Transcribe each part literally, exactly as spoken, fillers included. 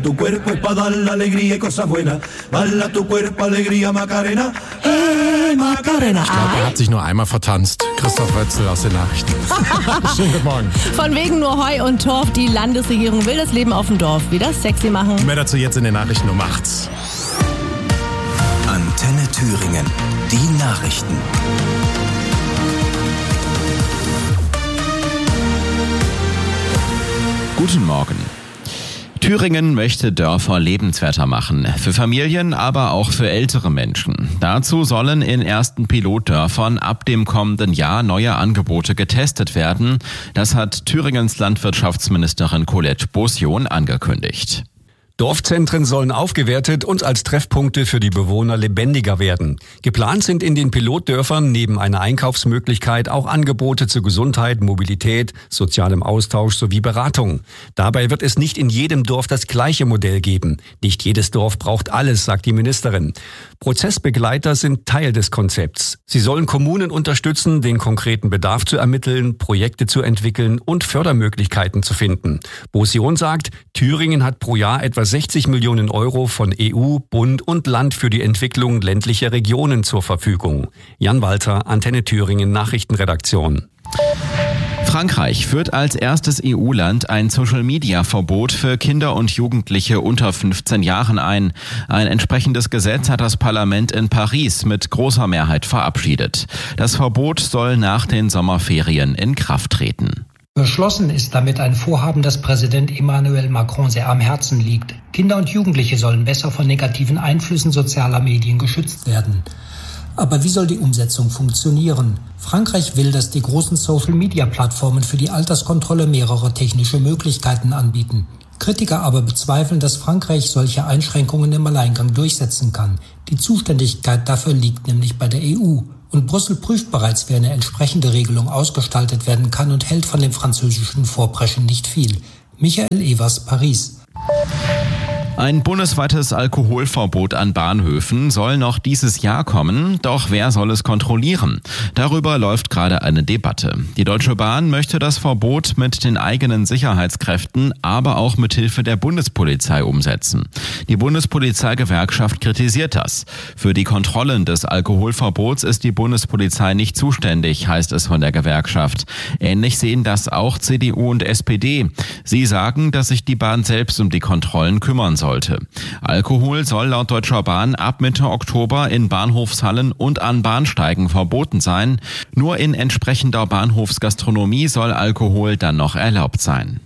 tu cuerpo es para dar la alegría y cosas buenas. Baila tu cuerpo, alegría, Macarena. Hey, Macarena. Ich glaube, er hat sich nur einmal vertanzt. Christoph Wötzl aus den Nachrichten. Schönen guten Morgen. Von wegen nur Heu und Torf. Die Landesregierung will das Leben auf dem Dorf wieder sexy machen. Mehr dazu jetzt in den Nachrichten um acht. Antenne Thüringen. Die Nachrichten. Guten Morgen. Thüringen möchte Dörfer lebenswerter machen. Für Familien, aber auch für ältere Menschen. Dazu sollen in ersten Pilotdörfern ab dem kommenden Jahr neue Angebote getestet werden. Das hat Thüringens Landwirtschaftsministerin Colette Bosjon angekündigt. Dorfzentren sollen aufgewertet und als Treffpunkte für die Bewohner lebendiger werden. Geplant sind in den Pilotdörfern neben einer Einkaufsmöglichkeit auch Angebote zu Gesundheit, Mobilität, sozialem Austausch sowie Beratung. Dabei wird es nicht in jedem Dorf das gleiche Modell geben. Nicht jedes Dorf braucht alles, sagt die Ministerin. Prozessbegleiter sind Teil des Konzepts. Sie sollen Kommunen unterstützen, den konkreten Bedarf zu ermitteln, Projekte zu entwickeln und Fördermöglichkeiten zu finden. Bosjon sagt, Thüringen hat pro Jahr etwa sechzig Millionen Euro von E U, Bund und Land für die Entwicklung ländlicher Regionen zur Verfügung. Jan Walter, Antenne Thüringen Nachrichtenredaktion. Frankreich führt als erstes E U-Land ein Social-Media-Verbot für Kinder und Jugendliche unter fünfzehn Jahren ein. Ein entsprechendes Gesetz hat das Parlament in Paris mit großer Mehrheit verabschiedet. Das Verbot soll nach den Sommerferien in Kraft treten. Beschlossen ist damit ein Vorhaben, das Präsident Emmanuel Macron sehr am Herzen liegt. Kinder und Jugendliche sollen besser von negativen Einflüssen sozialer Medien geschützt werden. Aber wie soll die Umsetzung funktionieren? Frankreich will, dass die großen Social-Media-Plattformen für die Alterskontrolle mehrere technische Möglichkeiten anbieten. Kritiker aber bezweifeln, dass Frankreich solche Einschränkungen im Alleingang durchsetzen kann. Die Zuständigkeit dafür liegt nämlich bei der E U. Und Brüssel prüft bereits, wie eine entsprechende Regelung ausgestaltet werden kann und hält von dem französischen Vorpreschen nicht viel. Michael Evers, Paris. Ein bundesweites Alkoholverbot an Bahnhöfen soll noch dieses Jahr kommen, doch wer soll es kontrollieren? Darüber läuft gerade eine Debatte. Die Deutsche Bahn möchte das Verbot mit den eigenen Sicherheitskräften, aber auch mit Hilfe der Bundespolizei umsetzen. Die Bundespolizeigewerkschaft kritisiert das. Für die Kontrollen des Alkoholverbots ist die Bundespolizei nicht zuständig, heißt es von der Gewerkschaft. Ähnlich sehen das auch C D U und S P D. Sie sagen, dass sich die Bahn selbst um die Kontrollen kümmern soll. Sollte. Alkohol soll laut Deutscher Bahn ab Mitte Oktober in Bahnhofshallen und an Bahnsteigen verboten sein. Nur in entsprechender Bahnhofsgastronomie soll Alkohol dann noch erlaubt sein.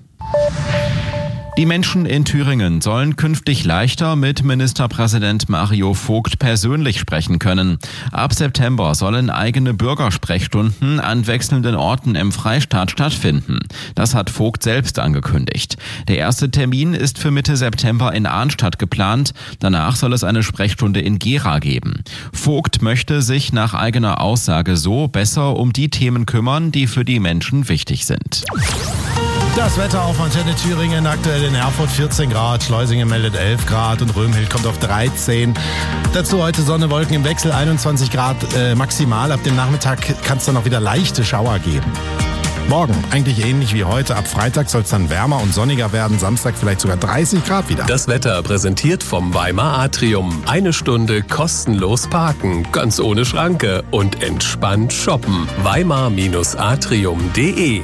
Die Menschen in Thüringen sollen künftig leichter mit Ministerpräsident Mario Vogt persönlich sprechen können. Ab September sollen eigene Bürgersprechstunden an wechselnden Orten im Freistaat stattfinden. Das hat Vogt selbst angekündigt. Der erste Termin ist für Mitte September in Arnstadt geplant. Danach soll es eine Sprechstunde in Gera geben. Vogt möchte sich nach eigener Aussage so besser um die Themen kümmern, die für die Menschen wichtig sind. Das Wetter auf Antenne Thüringen, aktuell in Erfurt vierzehn Grad, Schleusingen meldet elf Grad und Römhild kommt auf dreizehn. Dazu heute Sonne, Wolken im Wechsel, einundzwanzig Grad äh, maximal. Ab dem Nachmittag kann es dann auch wieder leichte Schauer geben. Morgen eigentlich ähnlich wie heute. Ab Freitag soll es dann wärmer und sonniger werden. Samstag vielleicht sogar dreißig Grad wieder. Das Wetter präsentiert vom Weimar Atrium. Eine Stunde kostenlos parken, ganz ohne Schranke und entspannt shoppen. weimar Atrium punkt de.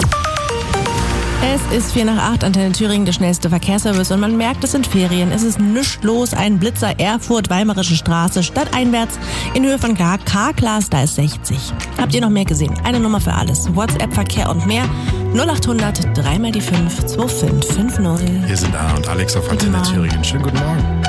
Es ist vier nach acht, Antenne Thüringen, der schnellste Verkehrsservice und man merkt, es sind Ferien. Es ist nichts los. Ein Blitzer Erfurt, Weimarische Straße, stadteinwärts in Höhe von K-Class, da ist sechzig. Habt ihr noch mehr gesehen? Eine Nummer für alles. WhatsApp-Verkehr und mehr. null achthundert, drei mal die fünf, zwei fünf fünf null. Hier sind Anna und Alex auf Antenne Thüringen. Schönen guten Morgen.